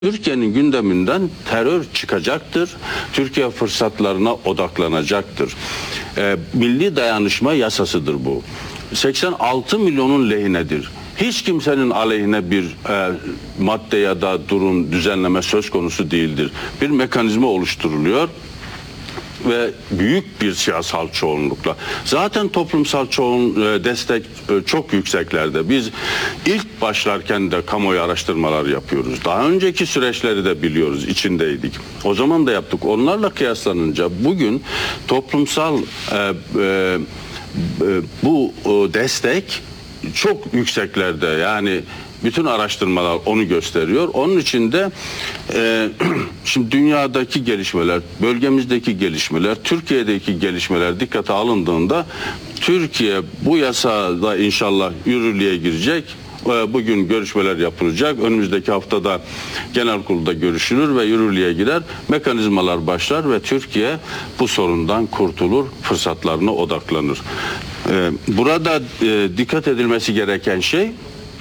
Türkiye'nin gündeminden terör çıkacaktır. Türkiye fırsatlarına odaklanacaktır. Milli dayanışma yasasıdır bu. 86 milyonun lehinedir. Hiç kimsenin aleyhine bir madde ya da durum, düzenleme söz konusu değildir. Bir mekanizma oluşturuluyor ve büyük bir siyasal çoğunlukla. Zaten toplumsal destek çok yükseklerde. Biz ilk başlarken de kamuoyu araştırmalar yapıyoruz. Daha önceki süreçleri de biliyoruz, içindeydik. O zaman da yaptık. Onlarla kıyaslanınca bugün toplumsal bu destek çok yükseklerde. Yani bütün araştırmalar onu gösteriyor. Onun için de şimdi dünyadaki gelişmeler, bölgemizdeki gelişmeler, Türkiye'deki gelişmeler dikkate alındığında Türkiye bu yasada inşallah yürürlüğe girecek. Bugün görüşmeler yapılacak. Önümüzdeki haftada genel kurulda görüşülür ve yürürlüğe girer. Mekanizmalar başlar ve Türkiye bu sorundan kurtulur, fırsatlarına odaklanır. Burada dikkat edilmesi gereken şey,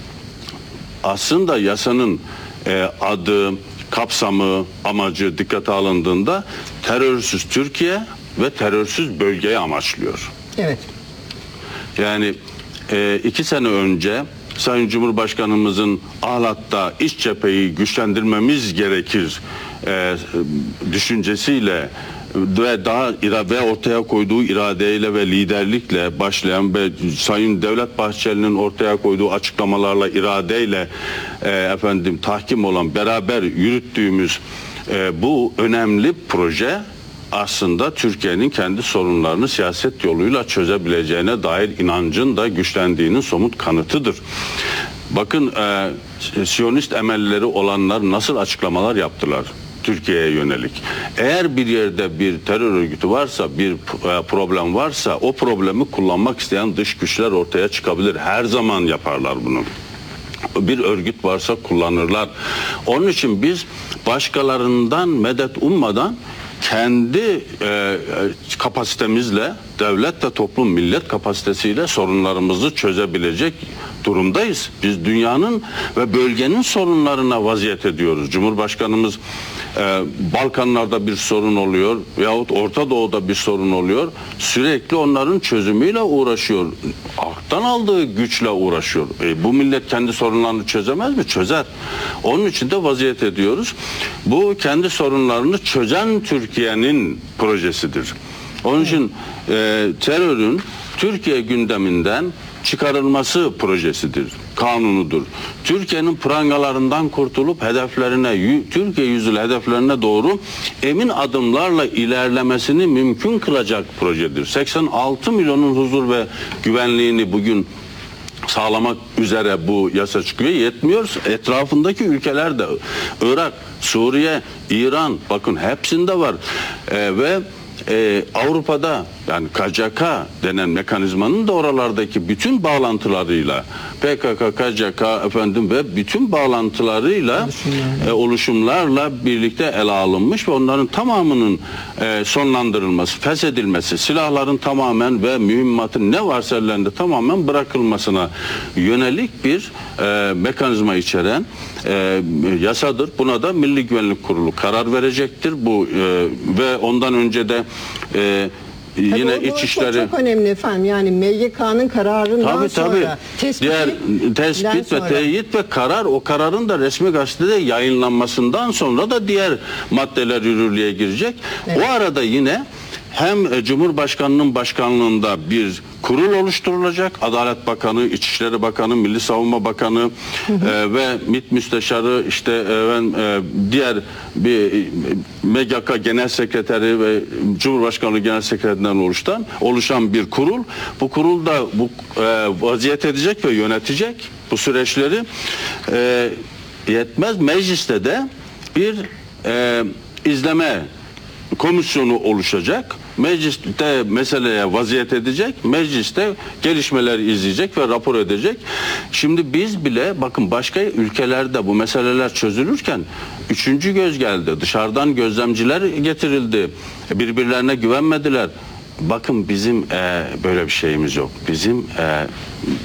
aslında yasanın adı, kapsamı, amacı dikkate alındığında terörsüz Türkiye ve terörsüz bölgeyi amaçlıyor. Evet. Yani 2 sene önce Sayın Cumhurbaşkanımızın Ahlat'ta iç cepheyi güçlendirmemiz gerekir düşüncesiyle ve ortaya koyduğu iradeyle ve liderlikle başlayan ve Sayın Devlet Bahçeli'nin ortaya koyduğu açıklamalarla, iradeyle tahkim olan, beraber yürüttüğümüz bu önemli proje aslında Türkiye'nin kendi sorunlarını siyaset yoluyla çözebileceğine dair inancın da güçlendiğinin somut kanıtıdır. Bakın Siyonist emelleri olanlar nasıl açıklamalar yaptılar Türkiye'ye yönelik. Eğer bir yerde bir terör örgütü varsa, bir problem varsa o problemi kullanmak isteyen dış güçler ortaya çıkabilir. Her zaman yaparlar bunu. Bir örgüt varsa kullanırlar. Onun için biz başkalarından medet ummadan kendi kapasitemizle, devlet ve toplum, millet kapasitesiyle sorunlarımızı çözebilecek durumdayız. Biz dünyanın ve bölgenin sorunlarına vaziyet ediyoruz. Cumhurbaşkanımız Balkanlarda bir sorun oluyor yahut Orta Doğu'da bir sorun oluyor. Sürekli onların çözümüyle uğraşıyor. Halktan aldığı güçle uğraşıyor. Bu millet kendi sorunlarını çözemez mi? Çözer. Onun için de vaziyet ediyoruz. Bu kendi sorunlarını çözen Türkiye'nin projesidir. Onun için terörün Türkiye gündeminden çıkarılması projesidir, kanunudur. Türkiye'nin prangalarından kurtulup hedeflerine, Türkiye yüzlü hedeflerine doğru emin adımlarla ilerlemesini mümkün kılacak projedir. 86 milyonun huzur ve güvenliğini bugün sağlamak üzere bu yasa çıkıyor. Yetmiyor. Etrafındaki ülkeler de Irak, Suriye, İran, bakın hepsinde var. Ve Avrupa'da yani KCK denen mekanizmanın da oralardaki bütün bağlantılarıyla PKK, KCK ve bütün bağlantılarıyla oluşumlarla birlikte ele alınmış ve onların tamamının sonlandırılması, feshedilmesi, silahların tamamen ve mühimmatın ne varsa ellerinde tamamen bırakılmasına yönelik bir mekanizma içeren yasadır. Buna da Milli Güvenlik Kurulu karar verecektir. Bu ve ondan önce de yine İçişleri çok önemli efendim. Yani MGK'nın kararından sonra tespit ve teyit ve karar, o kararın da resmi gazetede yayınlanmasından sonra da diğer maddeler yürürlüğe girecek. Evet. O arada yine hem Cumhurbaşkanı'nın başkanlığında bir kurul oluşturulacak. Adalet Bakanı, İçişleri Bakanı, Milli Savunma Bakanı ve MİT Müsteşarı, diğer bir MGK Genel Sekreteri ve Cumhurbaşkanlığı Genel Sekreterinden oluşan bir kurul. Bu kurul da bu vaziyet edecek ve yönetecek bu süreçleri. Yetmez, mecliste de bir izleme komisyonu oluşacak. Mecliste meseleye vaziyet edecek. Mecliste gelişmeleri izleyecek ve rapor edecek. Şimdi biz bile bakın başka ülkelerde bu meseleler çözülürken 3. göz geldi. Dışarıdan gözlemciler getirildi. Birbirlerine güvenmediler. Bakın bizim böyle bir şeyimiz yok. Bizim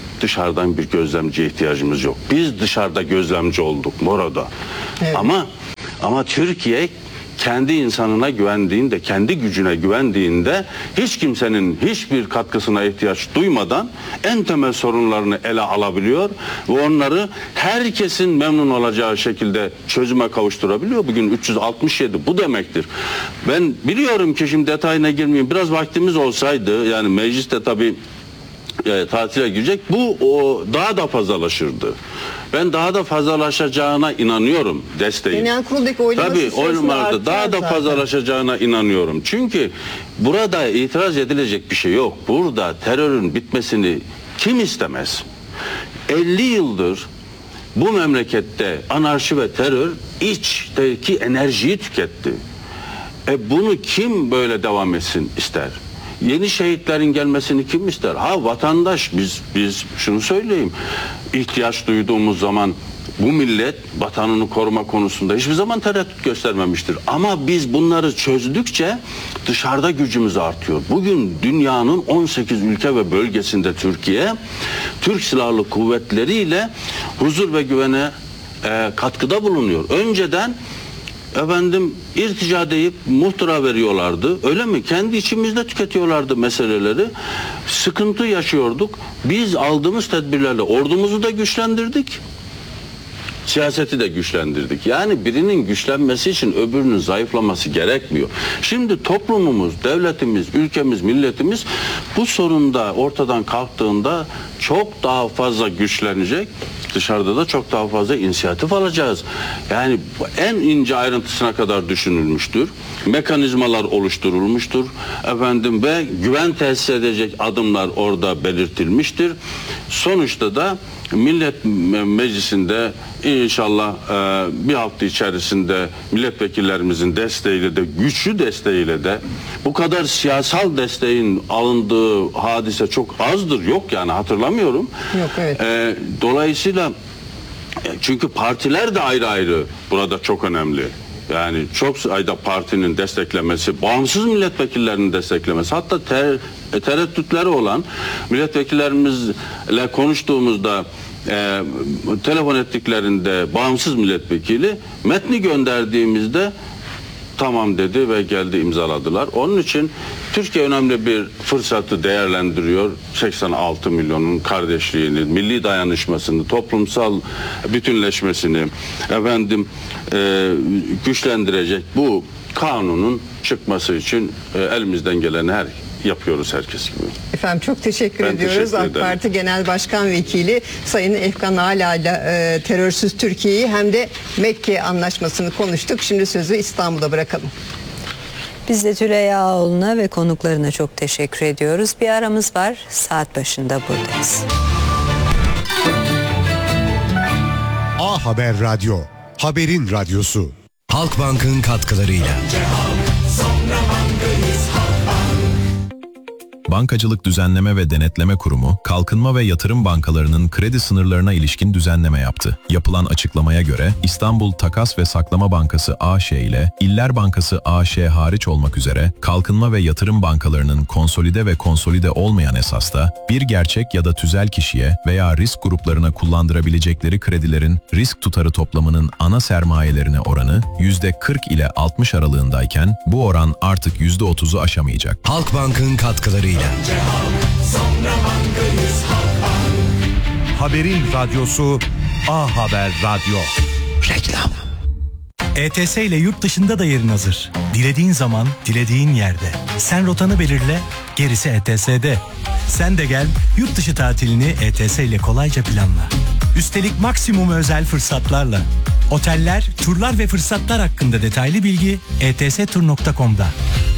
dışarıdan bir gözlemciye ihtiyacımız yok. Biz dışarıda gözlemci olduk Moro'da. Evet. Ama Ama Türkiye kendi insanına güvendiğinde, kendi gücüne güvendiğinde hiç kimsenin hiçbir katkısına ihtiyaç duymadan en temel sorunlarını ele alabiliyor ve onları herkesin memnun olacağı şekilde çözüme kavuşturabiliyor. Bugün 367 bu demektir. Ben biliyorum ki şimdi detayına girmeyeyim. Biraz vaktimiz olsaydı, yani mecliste tabii tatile girecek, bu daha da fazlalaşırdı. Ben daha da fazlalaşacağına inanıyorum desteği. Genel kuruldaki oylaması oylamlarda daha da fazlalaşacağına inanıyorum. Çünkü burada itiraz edilecek bir şey yok. Burada terörün bitmesini kim istemez? 50 yıldır bu memlekette anarşi ve terör içteki enerjiyi tüketti. Bunu kim böyle devam etsin ister? Yeni şehitlerin gelmesini kim ister? Vatandaş, biz şunu söyleyeyim. İhtiyaç duyduğumuz zaman bu millet vatanını koruma konusunda hiçbir zaman tereddüt göstermemiştir. Ama biz bunları çözdükçe dışarıda gücümüz artıyor. Bugün dünyanın 18 ülke ve bölgesinde Türkiye, Türk Silahlı Kuvvetleri ile huzur ve güvene katkıda bulunuyor. Önceden irtica deyip muhtıra veriyorlardı. Öyle mi? Kendi içimizde tüketiyorlardı meseleleri. Sıkıntı yaşıyorduk. Biz aldığımız tedbirlerle ordumuzu da güçlendirdik. Siyaseti de güçlendirdik. Yani birinin güçlenmesi için öbürünün zayıflaması gerekmiyor. Şimdi toplumumuz, devletimiz, ülkemiz, milletimiz bu sorunda ortadan kalktığında çok daha fazla güçlenecek. Dışarıda da çok daha fazla inisiyatif alacağız. Yani en ince ayrıntısına kadar düşünülmüştür. Mekanizmalar oluşturulmuştur. Ve güven tesis edecek adımlar orada belirtilmiştir. Sonuçta da Millet Meclisi'nde inşallah bir hafta içerisinde milletvekillerimizin desteğiyle de, güçlü desteğiyle de, bu kadar siyasal desteğin alındığı hadise çok azdır. Yok yani, hatırlamıyorum. Yok, evet. Dolayısıyla çünkü partiler de ayrı ayrı burada çok önemli. Yani çok sayıda partinin desteklemesi, bağımsız milletvekillerinin desteklemesi, hatta tereddütleri olan milletvekillerimizle konuştuğumuzda telefon ettiklerinde bağımsız milletvekili metni gönderdiğimizde tamam dedi ve geldi, imzaladılar. Onun için Türkiye önemli bir fırsatı değerlendiriyor. 86 milyonun kardeşliğini, milli dayanışmasını, toplumsal bütünleşmesini güçlendirecek bu kanunun çıkması için elimizden geleni yapıyoruz herkes gibi. Efendim çok teşekkür Ben ediyoruz. teşekkür AK ederim. Parti Genel Başkan Vekili Sayın Efkan Ala ile terörsüz Türkiye'yi hem de Mekke Anlaşması'nı konuştuk. Şimdi sözü İstanbul'a bırakalım. Biz de Tülay Ağoğlu'na ve konuklarına çok teşekkür ediyoruz. Bir aramız var. Saat başında buradayız. A Haber Radyo, haberin radyosu. Halkbank'ın katkılarıyla. Bankacılık Düzenleme ve Denetleme Kurumu, kalkınma ve yatırım bankalarının kredi sınırlarına ilişkin düzenleme yaptı. Yapılan açıklamaya göre İstanbul Takas ve Saklama Bankası A.Ş. ile İller Bankası A.Ş. hariç olmak üzere kalkınma ve yatırım bankalarının konsolide ve konsolide olmayan esasta bir gerçek ya da tüzel kişiye veya risk gruplarına kullandırabilecekleri kredilerin risk tutarı toplamının ana sermayelerine oranı %40 ile 60 aralığındayken bu oran artık %30'u aşamayacak. Halkbank'ın katkılarıyla. Haberin radyosu A Haber Radyo. Reklam. ETS ile yurt dışında da yerin hazır. Dilediğin zaman, dilediğin yerde. Sen rotanı belirle, gerisi ETS'de. Sen de gel, yurt dışı tatilini ETS ile kolayca planla. Üstelik maksimum özel fırsatlarla. Oteller, turlar ve fırsatlar hakkında detaylı bilgi etstur.com'da.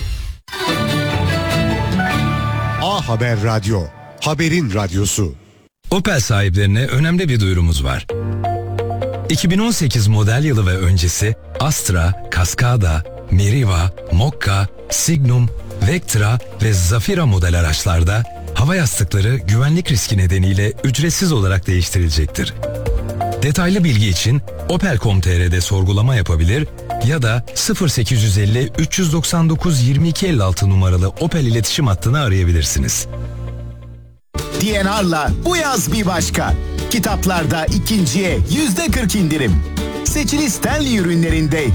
A Haber Radyo, haberin radyosu. Opel sahiplerine önemli bir duyurumuz var. 2018 model yılı ve öncesi Astra, Cascada, Meriva, Mokka, Signum, Vectra ve Zafira model araçlarda hava yastıkları güvenlik riski nedeniyle ücretsiz olarak değiştirilecektir. Detaylı bilgi için Opel.com.tr'de sorgulama yapabilir ya da 0850 399 2256 numaralı Opel iletişim hattını arayabilirsiniz. DNR'la bu yaz bir başka. Kitaplarda ikinciye %40 indirim. Seçili Stanley ürünlerinde